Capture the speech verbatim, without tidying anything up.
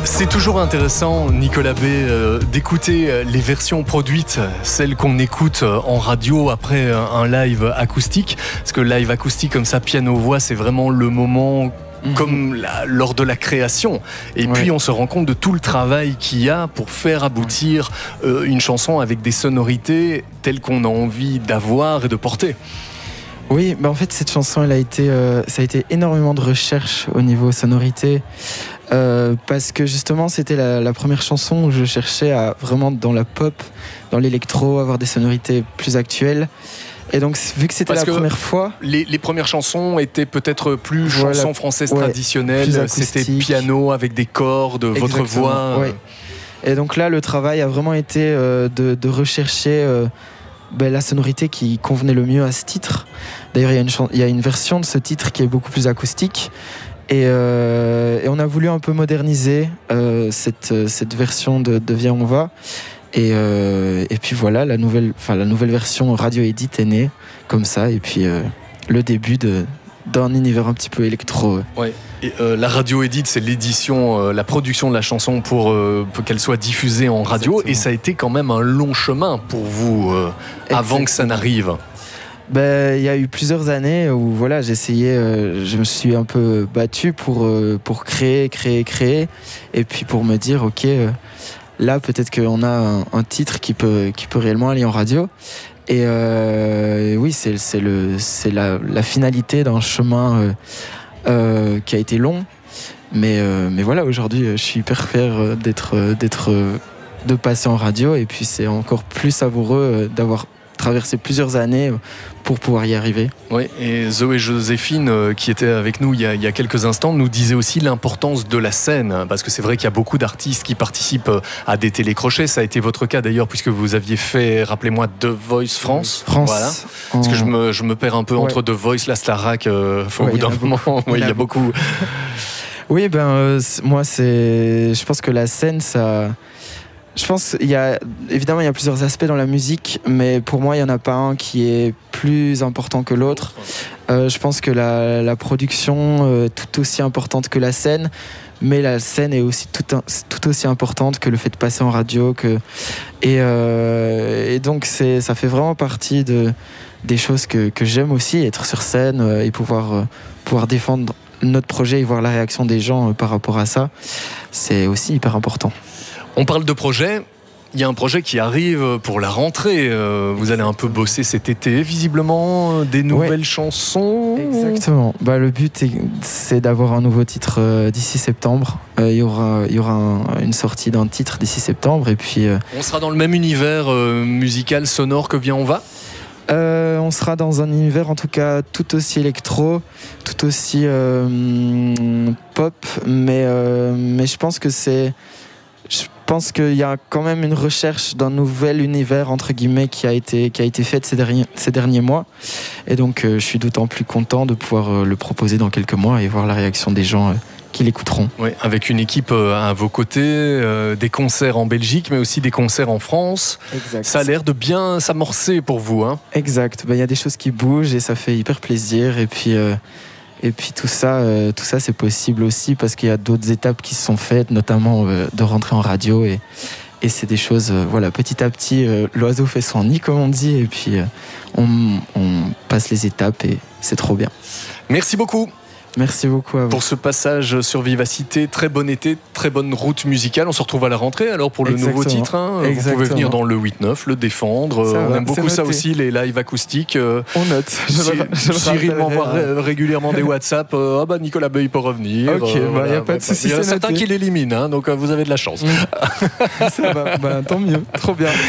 C'est toujours intéressant, Nicolas B, euh, d'écouter les versions produites, celles qu'on écoute en radio après un live acoustique. Parce que live acoustique comme ça, piano-voix, c'est vraiment le moment mmh. comme la, lors de la création. Et ouais. puis on se rend compte de tout le travail qu'il y a pour faire aboutir euh, une chanson avec des sonorités telles qu'on a envie d'avoir et de porter. Oui, bah en fait cette chanson, elle a été, euh, ça a été énormément de recherche au niveau sonorité. Euh, parce que justement c'était la, la première chanson où je cherchais à vraiment dans la pop, dans l'électro, avoir des sonorités plus actuelles. Et donc vu que c'était parce la que première fois, les, les premières chansons étaient peut-être plus voilà, chansons françaises ouais, traditionnelles, c'était piano avec des cordes, exactement, votre voix. Ouais. Et donc là le travail a vraiment été euh, de, de rechercher euh, ben, la sonorité qui convenait le mieux à ce titre. D'ailleurs il y a une, il y a une version de ce titre qui est beaucoup plus acoustique. Et, euh, et on a voulu un peu moderniser euh, cette, cette version de, de Viens on va. Et, euh, et puis voilà, la nouvelle, enfin, la nouvelle version Radio Edit est née comme ça. Et puis euh, le début de, d'un univers un petit peu électro. Ouais. Et, euh, la Radio Edit, c'est l'édition, euh, la production de la chanson pour, euh, pour qu'elle soit diffusée en radio. Exactement. Et ça a été quand même un long chemin pour vous euh, avant que ça n'arrive. Ben, il y a eu plusieurs années où voilà, j'essayais, euh, je me suis un peu battu pour, euh, pour créer, créer, créer. Et puis pour me dire, ok, euh, là peut-être qu'on a un, un titre qui peut, qui peut réellement aller en radio. Et, euh, et oui, c'est, c'est, le, c'est la, la finalité d'un chemin euh, euh, qui a été long. Mais, euh, mais voilà, aujourd'hui, je suis hyper fier d'être, d'être, de passer en radio. Et puis c'est encore plus savoureux d'avoir traversé plusieurs années pour pouvoir y arriver. Oui, et Zoé Joséphine, euh, qui était avec nous il y, a, il y a quelques instants, nous disait aussi l'importance de la scène, parce que c'est vrai qu'il y a beaucoup d'artistes qui participent à des télécrochets. Ça a été votre cas d'ailleurs, puisque vous aviez fait, rappelez-moi, The Voice France. France. Voilà. Parce que je me, je me perds un peu ouais. entre The Voice, la Starac, euh, au ouais, bout d'un moment. Oui, il y a beaucoup. Oui, ben, euh, moi, c'est... je pense que la scène, ça... Je pense qu'il y a, évidemment, il y a plusieurs aspects dans la musique, mais pour moi, il n'y en a pas un qui est plus important que l'autre. Euh, je pense que la, la production est tout aussi importante que la scène, mais la scène est aussi tout, un, tout aussi importante que le fait de passer en radio. Que, et, euh, et donc, c'est, ça fait vraiment partie de, des choses que, que j'aime aussi, être sur scène et pouvoir, pouvoir défendre notre projet et voir la réaction des gens par rapport à ça. C'est aussi hyper important. On parle de projet, il y a un projet qui arrive pour la rentrée. Vous allez un peu bosser cet été, visiblement, des nouvelles ouais. chansons. Exactement. Bah, le but, c'est d'avoir un nouveau titre euh, d'ici septembre. Il euh, y aura, y aura un, une sortie d'un titre d'ici septembre. Et puis, euh... on sera dans le même univers euh, musical, sonore que Viens on va ? Euh, on sera dans un univers en tout cas tout aussi électro, tout aussi euh, pop, mais, euh, mais je pense que c'est... Je pense qu'il y a quand même une recherche d'un nouvel univers entre guillemets qui a été, qui a été faite ces derniers, ces derniers mois. Et donc euh, je suis d'autant plus content de pouvoir euh, le proposer dans quelques mois et voir la réaction des gens euh, qui l'écouteront. Oui, avec une équipe euh, à vos côtés, euh, des concerts en Belgique, mais aussi des concerts en France. Exact. Ça a l'air de bien s'amorcer pour vous, hein ? Exact. Ben, y a des choses qui bougent et ça fait hyper plaisir. Et puis... Euh, Et puis tout ça, euh, tout ça c'est possible aussi parce qu'il y a d'autres étapes qui se sont faites, notamment euh, de rentrer en radio et, et c'est des choses, euh, voilà, petit à petit, euh, l'oiseau fait son nid comme on dit et puis euh, on, on passe les étapes et c'est trop bien. Merci beaucoup. Merci beaucoup à vous. Pour ce passage sur Vivacité, très bon été, très bonne route musicale. On se retrouve à la rentrée alors pour le Exactement. nouveau titre. Hein. Vous pouvez venir dans le huit neuf, le défendre. Ça on va, aime beaucoup ça aussi, les lives acoustiques. On note. Je Cy- je Cyril m'envoie régulièrement des WhatsApp. Ah euh, oh bah Nicolas B il peut revenir. Ok, euh, bah, voilà, y a pas de bah, souci. Il y en a certains qui l'éliminent, hein, donc euh, vous avez de la chance. Mmh. Ça va, bah, tant mieux, trop bien.